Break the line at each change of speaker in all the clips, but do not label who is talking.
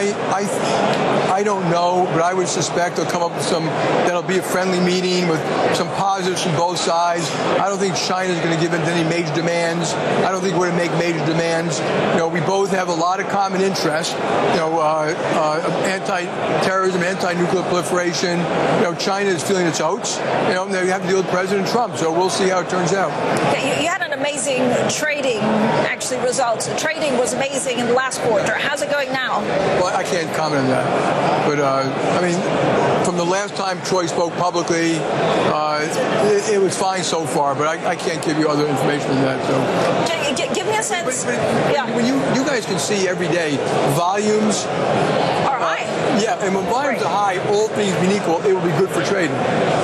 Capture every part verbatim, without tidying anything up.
I, I, I don't know, but I would suspect they'll come up with some, that'll be a friendly meeting with some positives from both sides. I don't think China's going to give in to any major demands. I don't think we're going to make major demands. You know, we both have a lot of common interests. You know, uh, uh, anti-terrorism, anti-nuclear proliferation. You know, China is feeling its oats. You know, they have to deal with President Trump, so we'll see how it turns out.
Okay, you, you had an amazing trading, actually, results. The trading was amazing in the last quarter. How's it going now?
Well, I can't comment on that. But, uh, I mean, from the last time Troy spoke publicly, uh, it, it was fine so far, but I, I can't give you other information than that. So,
G- give me a sense.
But, but
yeah.
When you, you guys can see every day, volumes
are high.
Uh, yeah, and when volumes
right.
are high, all things being equal, it will be good for trading.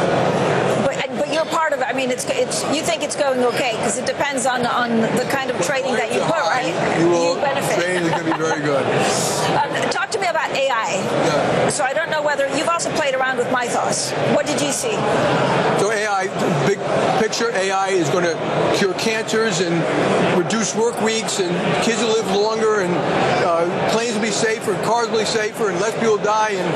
But you're part of it. I mean, it's it's. You think it's going okay because it depends on on the kind of trading that you put, right?
You will.
You benefit.
Trading is going to be very good.
um, talk to me about A I.
Yeah.
So I don't know whether you've also played around with Mythos. What did you see?
So A I, big picture, A I is going to cure cancers and reduce work weeks, and kids will live longer, and uh, planes will be safer, and cars will be safer, and less people die, and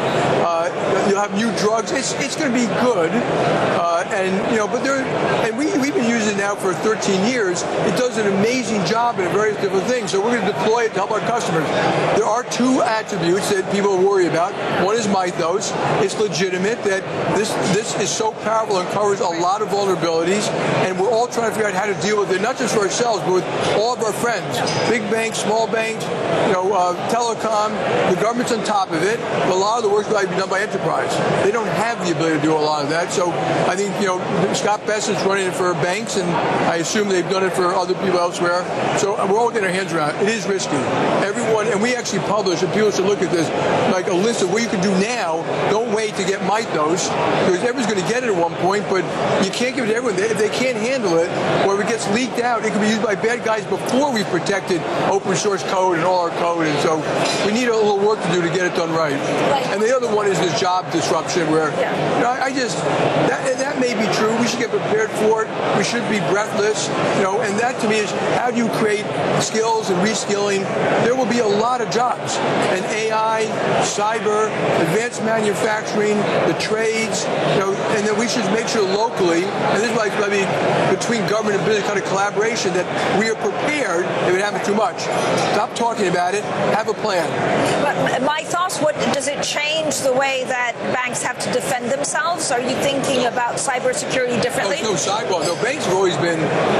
uh, you'll have new drugs. It's it's going to be good, uh, and you know, but there, and we we've been using it now for thirteen years. It does an amazing job in various different things. So we're going to deploy it to help our customers. There are two attributes that people worry about. One is Mythos. It's legitimate that this this is so powerful and covers a lot of vulnerabilities, and we're all trying to figure out how to deal with it, not just for ourselves, but with all of our friends, big banks, small banks, you know, uh, telecom. The government's on top of it, but a lot of the work's got to be done by enterprise. They don't have the ability to do a lot of that. So I think, you know, Scott Bessett's running it for banks, and I assume they've done it for other people elsewhere. So we're all getting our hands around it. It is risky. Everyone, and we actually publish, and people should look at this, like a list of what you can do now. Don't wait to get Mythos, because everyone's going to get it at one point, but you can't give it to everyone. If they can't handle it, or if it gets leaked out, it can be used by bad guys before we've protected open source code and all our code. And so we need a little work to do to get it done right. And the other one is this job disruption, where you know, I just that that may be true. We should get prepared for it. We should be breathless, you know. And that to me is how do you create skills and reskilling? There will be a lot of jobs, and A I, cyber, advanced manufacturing, the trades, you know. And then we should make sure locally, and this is like maybe between government and business kind of collaboration, that we are prepared if it happens too much. Stop talking about it. Have a plan.
But my thoughts, what does it change the way that banks have to defend themselves? Are you thinking about cybersecurity differently?
No, no cyber. No, banks have always been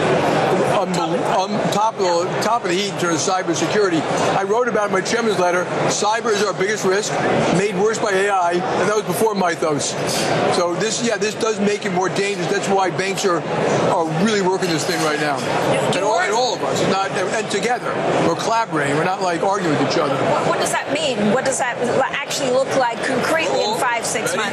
on, on top of the top of the heat in terms of cybersecurity. I wrote about in my chairman's letter, cyber is our biggest risk, made worse by A I, and that was before Mythos. So this, yeah, this does make it more dangerous. That's why banks are are really working this thing right now, and all, and all of us, not and together, we're collaborating. We're not like arguing with each other.
What, what does that mean? What does that actually look like concretely in five, six
Ready?
months?